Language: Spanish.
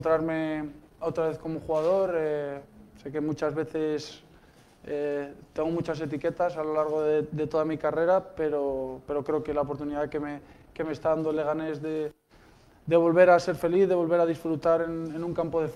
Encontrarme otra vez como jugador, sé que muchas veces tengo muchas etiquetas a lo largo de toda mi carrera, pero creo que la oportunidad que me está dando Leganés de volver a ser feliz, de volver a disfrutar en un campo de fútbol